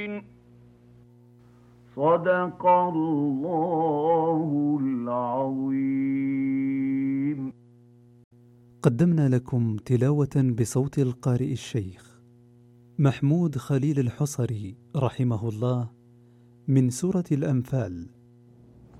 صدق الله العظيم. قدمنا لكم تلاوة بصوت القارئ الشيخ محمود خليل الحصري رحمه الله من سورة الأنفال